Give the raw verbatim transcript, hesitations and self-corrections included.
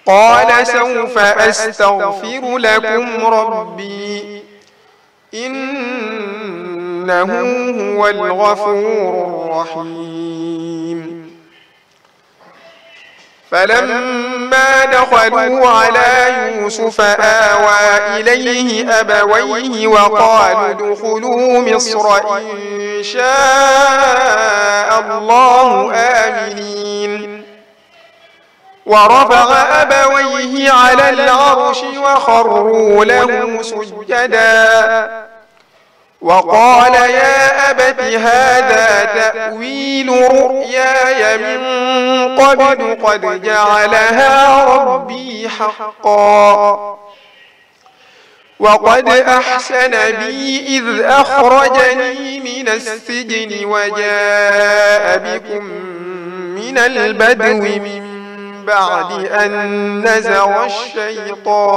قال سوف أستغفر لكم ربي إنه هو الغفور الرحيم. فلما دخلوا على يوسف آوى إليه أبويه وقالوا ادخلوا مصر إن شاء الله آمنين. ورفع أبويه على العرش وخروا له سجدا وقال يا أبت هذا تأويل رؤياي من قبل قد جعلها ربي حقا وقد أحسن بي إذ أخرجني من السجن وجاء بكم من البدو من بعد أن نزغ الشيطان